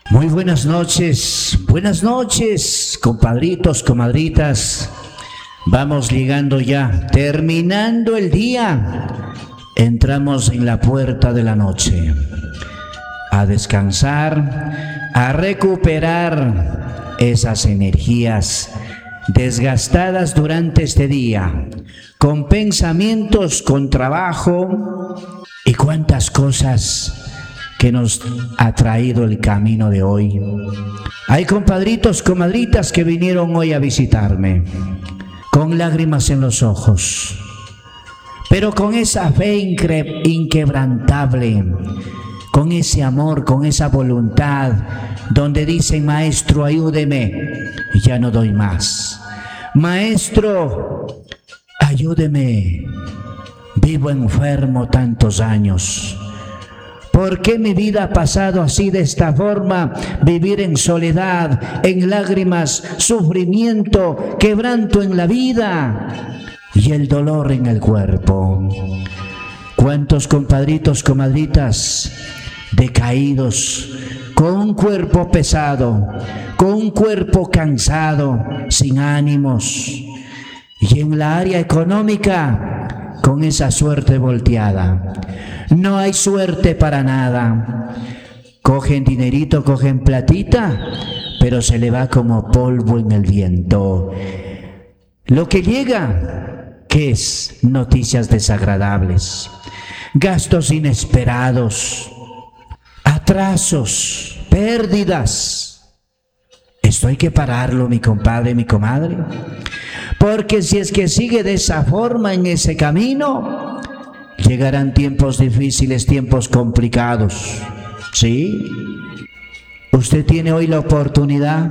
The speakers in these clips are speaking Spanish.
Muy buenas noches, compadritos, comadritas. Vamos llegando ya, terminando el día. Entramos en la puerta de la noche, a descansar, a recuperar esas energías desgastadas durante este día, con pensamientos, con trabajo y cuántas cosas que nos ha traído el camino de hoy. Hay compadritos, comadritas que vinieron hoy a visitarme con lágrimas en los ojos, pero con esa fe inquebrantable, con ese amor, con esa voluntad, donde dicen: maestro, ayúdeme, ya no doy más. Maestro, ayúdeme, vivo enfermo tantos años. ¿Por qué mi vida ha pasado así, de esta forma? Vivir en soledad, en lágrimas, sufrimiento, quebranto en la vida y el dolor en el cuerpo. ¿Cuántos compadritos, comadritas decaídos, con un cuerpo pesado, con un cuerpo cansado, sin ánimos? Y en la área económica, con esa suerte volteada. No hay suerte para nada. Cogen dinerito, cogen platita, pero se le va como polvo en el viento. Lo que llega, ¿qué es? Noticias desagradables, gastos inesperados, atrasos, pérdidas. Esto hay que pararlo, mi compadre, mi comadre, porque si es que sigue de esa forma en ese camino, llegarán tiempos difíciles, tiempos complicados. ¿Sí? Usted tiene hoy la oportunidad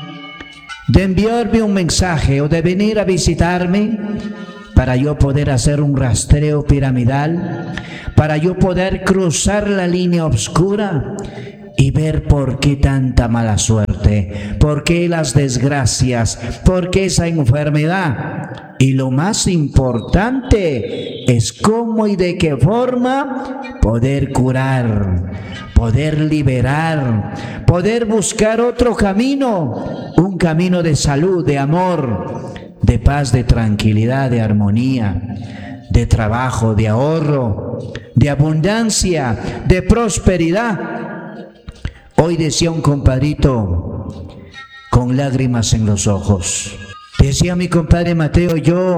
de enviarme un mensaje o de venir a visitarme para yo poder hacer un rastreo piramidal, para yo poder cruzar la línea oscura y ver por qué tanta mala suerte, por qué las desgracias, por qué esa enfermedad. Y lo más importante es cómo y de qué forma poder curar, poder liberar, poder buscar otro camino, un camino de salud, de amor, de paz, de tranquilidad, de armonía, de trabajo, de ahorro, de abundancia, de prosperidad. Hoy decía un compadrito con lágrimas en los ojos, decía mi compadre Mateo: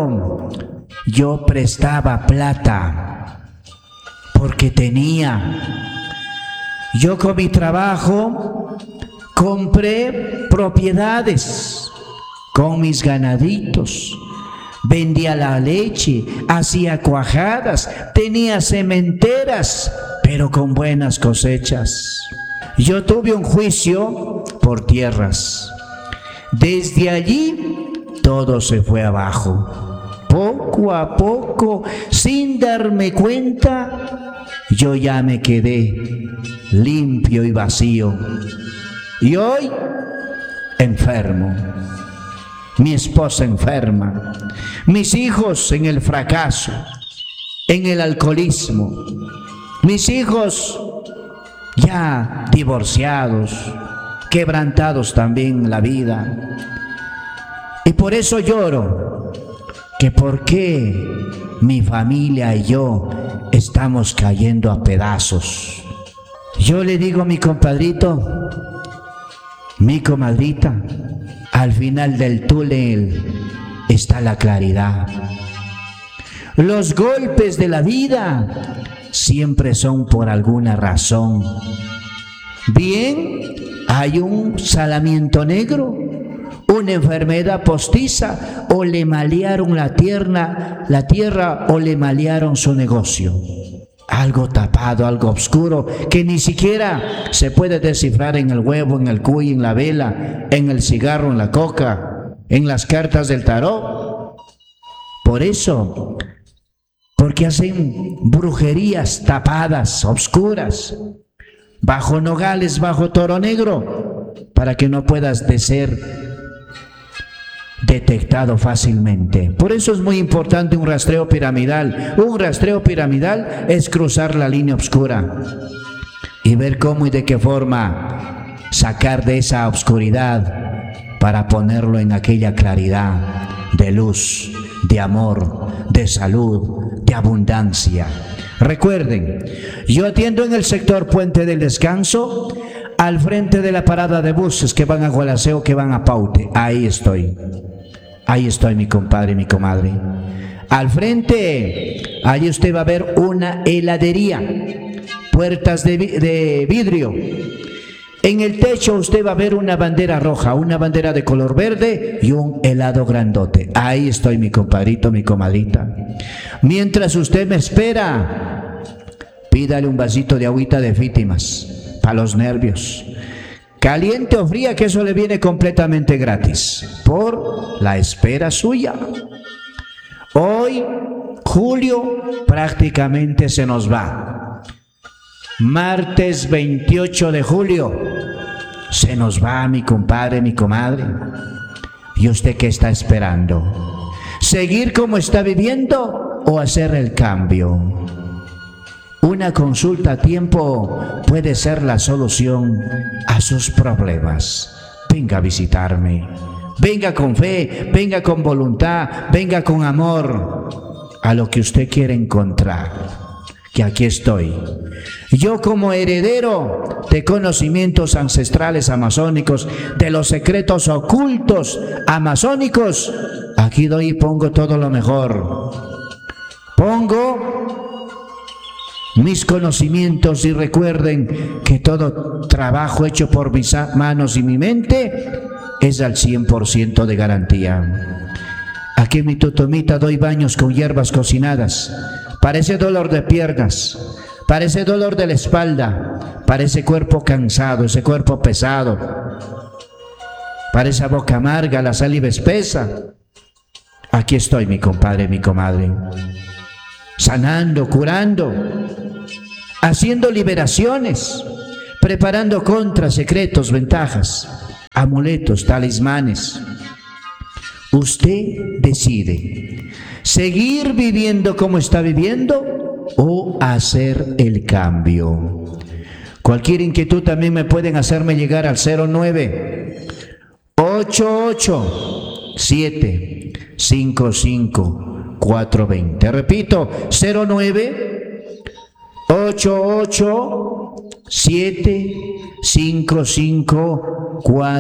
yo prestaba plata porque tenía. Yo con mi trabajo compré propiedades con mis ganaditos, vendía la leche, hacía cuajadas, tenía cementeras, pero con buenas cosechas. Yo tuve un juicio por tierras. Desde allí todo se fue abajo. Poco a poco, sin darme cuenta, yo ya me quedé limpio y vacío. Y hoy, enfermo. Mi esposa enferma. Mis hijos en el fracaso, en el alcoholismo. Mis hijos ya divorciados, quebrantados también la vida. Y por eso lloro, que por qué mi familia y yo estamos cayendo a pedazos. Yo le digo a mi compadrito, mi comadrita, al final del túnel está la claridad. Los golpes de la vida siempre son por alguna razón. Bien, hay un salamiento negro, una enfermedad postiza, o le malearon la tierra o le malearon su negocio. Algo tapado, algo oscuro, que ni siquiera se puede descifrar en el huevo, en el cuy, en la vela, en el cigarro, en la coca, en las cartas del tarot. Por eso, porque hacen brujerías tapadas, oscuras, bajo nogales, bajo toro negro, para que no puedas ser detectado fácilmente. Por eso es muy importante un rastreo piramidal. Un rastreo piramidal es cruzar la línea oscura y ver cómo y de qué forma sacar de esa oscuridad para ponerlo en aquella claridad de luz, de amor, de salud, de abundancia. Recuerden, yo atiendo en el sector Puente del Descanso, al frente de la parada de buses que van a Gualaceo, que van a Paute. Ahí estoy, mi compadre y mi comadre. Al frente, allí usted va a ver una heladería, puertas de vidrio. En el techo usted va a ver una bandera roja, una bandera de color verde y un helado grandote. Ahí estoy, mi compadrito, mi comadrita. Mientras usted me espera, pídale un vasito de agüita de Fítimas para los nervios. Caliente o fría, que eso le viene completamente gratis por la espera suya. Hoy, julio, prácticamente se nos va. Martes 28 de julio, se nos va, mi compadre, mi comadre. ¿Y usted qué está esperando? ¿Seguir como está viviendo o hacer el cambio? Una consulta a tiempo puede ser la solución a sus problemas. Venga a visitarme. Venga con fe, venga con voluntad, venga con amor a lo que usted quiere encontrar. Que aquí estoy. Yo, como heredero de conocimientos ancestrales amazónicos, de los secretos ocultos amazónicos, aquí doy y pongo todo lo mejor. Pongo mis conocimientos y recuerden que todo trabajo hecho por mis manos y mi mente es al 100% de garantía. Aquí en mi tutomita doy baños con hierbas cocinadas. Para ese dolor de piernas, para ese dolor de la espalda, para ese cuerpo cansado, ese cuerpo pesado, para esa boca amarga, la saliva espesa. Aquí estoy, mi compadre, mi comadre, sanando, curando, haciendo liberaciones, preparando contras, secretos, ventajas, amuletos, talismanes. Usted decide seguir viviendo como está viviendo o hacer el cambio. Cualquier inquietud también me pueden hacerme llegar al 09 88 7 55 420. Repito, 09 88 7 55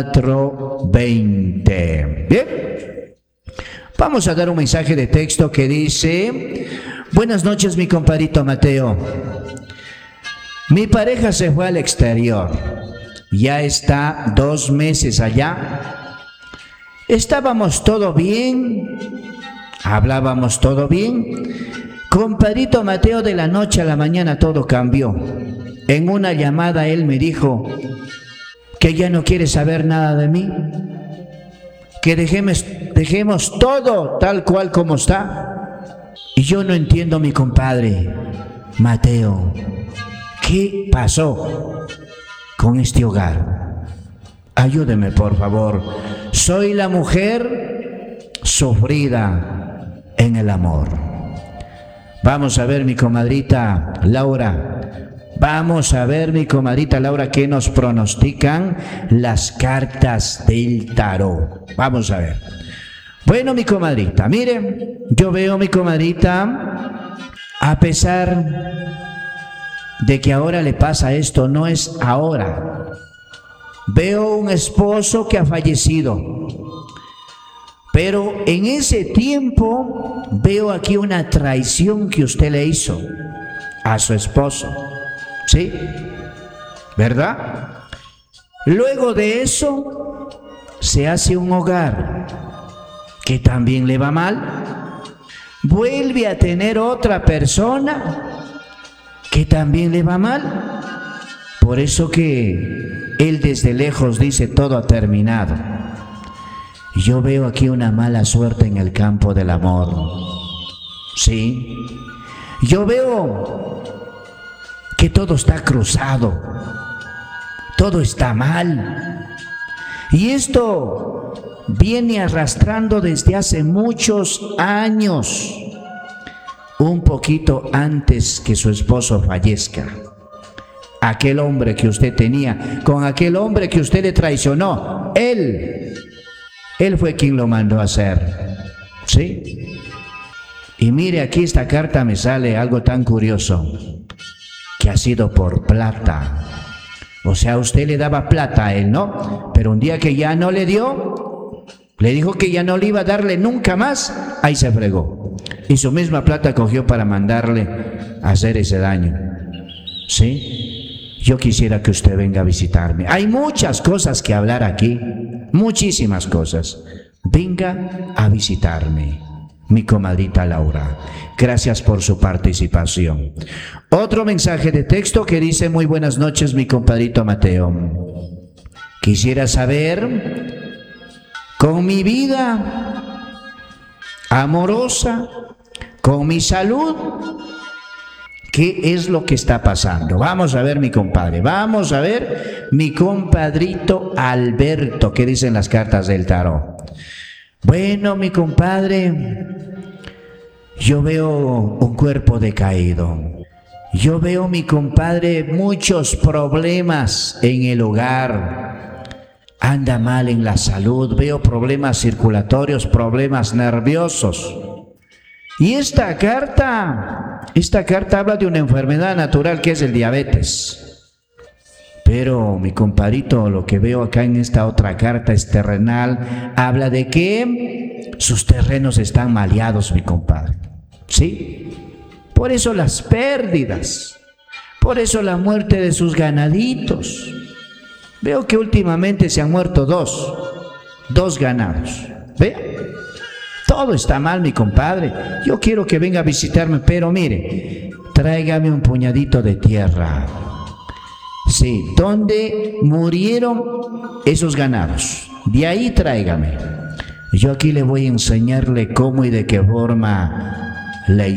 420. Bien. Vamos a dar un mensaje de texto que dice: buenas noches, mi compadrito Mateo. Mi pareja se fue al exterior. Ya está 2 meses allá. Estábamos todo bien. Hablábamos todo bien. Compadrito Mateo, de la noche a la mañana todo cambió. En una llamada él me dijo que ya no quiere saber nada de mí. Que dejemos todo tal cual como está. Y yo no entiendo, mi compadre Mateo, ¿qué pasó con este hogar? Ayúdeme, por favor. Soy la mujer sufrida en el amor. Vamos a ver, mi comadrita Laura. Vamos a ver, mi comadrita Laura, qué nos pronostican las cartas del tarot. Vamos a ver. Bueno, mi comadrita, mire, yo veo, mi comadrita, a pesar de que ahora le pasa esto, no es ahora. Veo un esposo que ha fallecido, pero en ese tiempo veo aquí una traición que usted le hizo a su esposo. ¿Sí? ¿Verdad? Luego de eso se hace un hogar que también le va mal. Vuelve a tener otra persona que también le va mal. Por eso que él desde lejos dice: todo ha terminado. Yo veo aquí una mala suerte en el campo del amor. ¿Sí? Yo veo que todo está cruzado, todo está mal. Y esto viene arrastrando desde hace muchos años, un poquito antes que su esposo fallezca. aquel hombre que usted tenía, con aquel hombre que usted le traicionó. Él fue quien lo mandó a hacer. ¿Sí? Y mire, aquí esta carta me sale algo tan curioso, que ha sido por plata. O sea, usted le daba plata a él, ¿no? Pero un día que ya no le dio, le dijo que ya no le iba a darle nunca más, ahí se fregó. Y su misma plata cogió para mandarle a hacer ese daño. ¿Sí? Yo quisiera que usted venga a visitarme. Hay muchas cosas que hablar aquí, muchísimas cosas. Venga a visitarme, mi comadrita Laura. Gracias por su participación. Otro mensaje de texto que dice: muy buenas noches, mi compadrito Mateo. Quisiera saber, con mi vida amorosa, con mi salud, ¿qué es lo que está pasando? Vamos a ver, mi compadre. Vamos a ver, mi compadrito Alberto. ¿Qué dicen las cartas del tarot? Bueno, mi compadre, yo veo un cuerpo decaído. Yo veo, mi compadre, muchos problemas en el hogar. Anda mal en la salud. Veo problemas circulatorios, problemas nerviosos. Y esta carta habla de una enfermedad natural que es el diabetes. Pero, mi compadrito, lo que veo acá en esta otra carta es terrenal. Habla de que sus terrenos están maleados, mi compadre. ¿Sí? Por eso las pérdidas. Por eso la muerte de sus ganaditos. Veo que últimamente se han muerto dos ganados. ¿Ve? Todo está mal, mi compadre. Yo quiero que venga a visitarme, pero mire, tráigame un puñadito de tierra. Sí, ¿dónde murieron esos ganados? De ahí tráigame. Yo aquí le voy a enseñarle cómo y de qué forma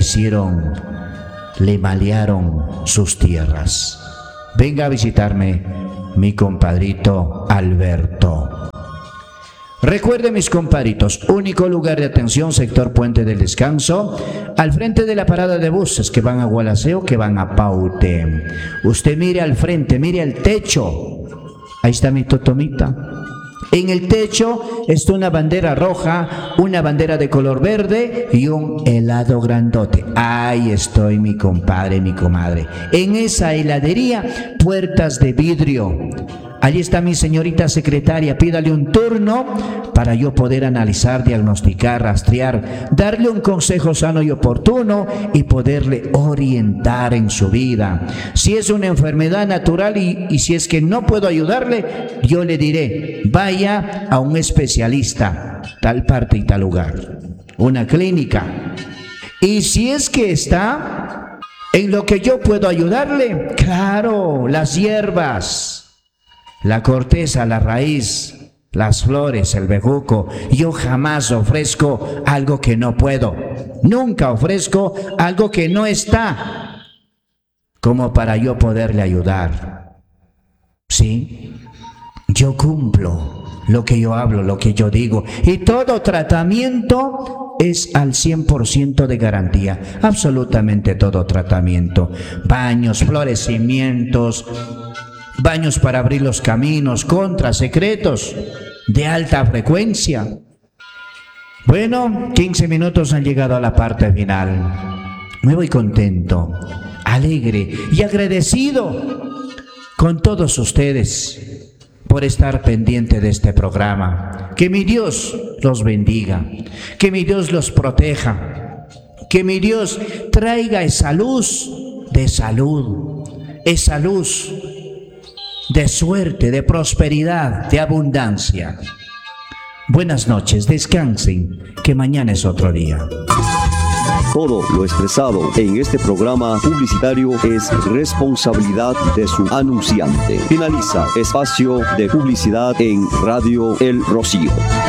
le malearon sus tierras. Venga a visitarme, mi compadrito Alberto. Recuerde, mis compadritos, único lugar de atención, sector Puente del Descanso, al frente de la parada de buses que van a Gualaceo, que van a Paute. Usted mire al frente, mire al techo. Ahí está mi totomita. En el techo está una bandera roja, una bandera de color verde y un helado grandote. Ahí estoy, mi compadre, mi comadre. En esa heladería, puertas de vidrio. Allí está mi señorita secretaria. Pídale un turno para yo poder analizar, diagnosticar, rastrear, darle un consejo sano y oportuno y poderle orientar en su vida. Si es una enfermedad natural y si es que no puedo ayudarle, yo le diré: vaya a un especialista, tal parte y tal lugar, una clínica. Y si es que está en lo que yo puedo ayudarle, claro, las hierbas, la corteza, la raíz, las flores, el bejuco. Yo jamás ofrezco algo que no puedo. Nunca ofrezco algo que no está, como para yo poderle ayudar. ¿Sí? Yo cumplo lo que yo hablo, lo que yo digo. Y todo tratamiento es al 100% de garantía. Absolutamente todo tratamiento. Baños, florecimientos, baños para abrir los caminos, secretos de alta frecuencia. Bueno, 15 minutos han llegado a la parte final. Me voy contento, alegre y agradecido con todos ustedes por estar pendiente de este programa. Que mi Dios los bendiga, que mi Dios los proteja, que mi Dios traiga esa luz de salud, esa luz de suerte, de prosperidad, de abundancia. Buenas noches, descansen, que mañana es otro día. Todo lo expresado en este programa publicitario es responsabilidad de su anunciante. Finaliza espacio de publicidad en Radio El Rocío.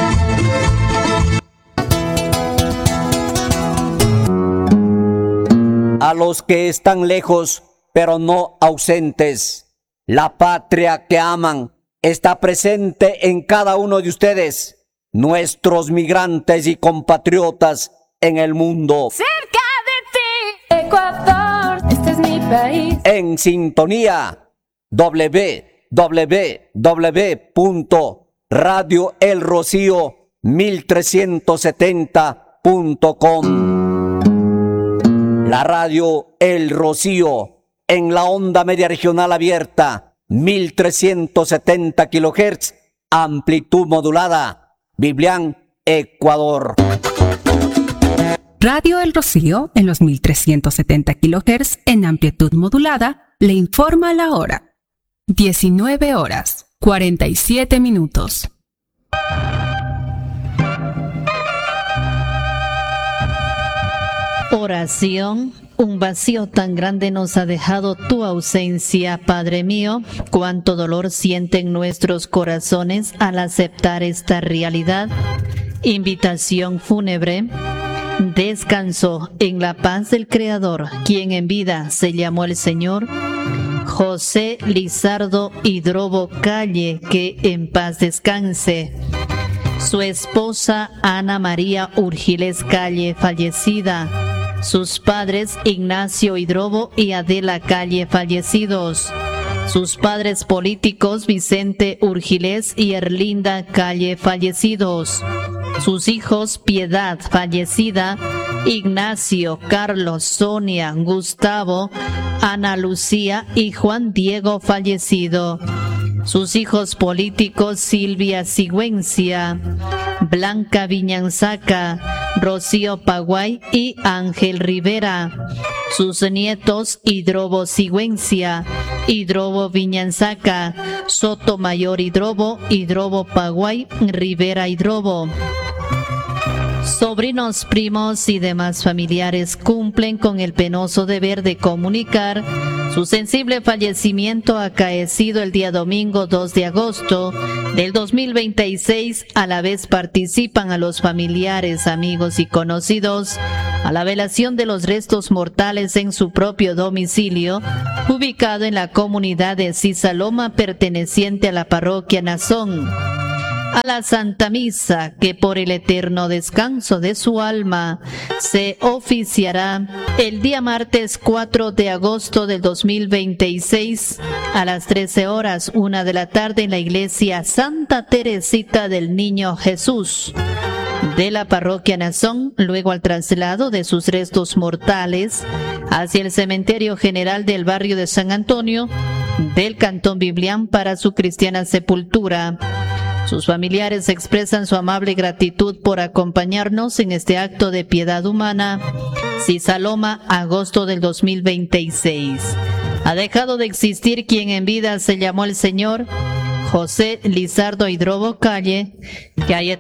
A los que están lejos, pero no ausentes, la patria que aman está presente en cada uno de ustedes, nuestros migrantes y compatriotas en el mundo. Cerca de ti, Ecuador, este es mi país. En sintonía www.radioelrocío1370.com. La radio El Rocío en la onda media regional abierta, 1370 kHz, amplitud modulada, Biblián, Ecuador. Radio El Rocío en los 1370 kHz en amplitud modulada le informa la hora. 19:47. Oración. Un vacío tan grande nos ha dejado tu ausencia, Padre mío. Cuánto dolor sienten nuestros corazones al aceptar esta realidad. Invitación fúnebre. Descanso en la paz del Creador, quien en vida se llamó el Señor. José Lizardo Hidrobo Calle, que en paz descanse. Su esposa Ana María Urgiles Calle, fallecida. Sus padres Ignacio Hidrobo y Adela Calle, fallecidos. Sus padres políticos Vicente Urgiles y Erlinda Calle, fallecidos. Sus hijos Piedad, fallecida, Ignacio, Carlos, Sonia, Gustavo, Ana Lucía y Juan Diego, fallecido. Sus hijos políticos Silvia Sigüencia, Blanca Viñanzaca, Rocío Paguay y Ángel Rivera. Sus nietos Hidrobo Sigüencia, Hidrobo Viñanzaca, Sotomayor Hidrobo, Hidrobo Paguay, Rivera Hidrobo. Sobrinos, primos y demás familiares cumplen con el penoso deber de comunicar su sensible fallecimiento acaecido el día domingo 2 de agosto del 2026. A la vez participan a los familiares, amigos y conocidos a la velación de los restos mortales en su propio domicilio, ubicado en la comunidad de Cisaloma, perteneciente a la parroquia Nazón. A la Santa Misa, que por el eterno descanso de su alma se oficiará el día martes 4 de agosto del 2026 a las 13:01 de la tarde en la iglesia Santa Teresita del Niño Jesús de la parroquia Nazón, luego al traslado de sus restos mortales hacia el cementerio general del barrio de San Antonio del Cantón Biblián para su cristiana sepultura. Sus familiares expresan su amable gratitud por acompañarnos en este acto de piedad humana. Cisaloma, agosto del 2026. Ha dejado de existir quien en vida se llamó el Señor, José Lizardo Hidrobo Calle, que haya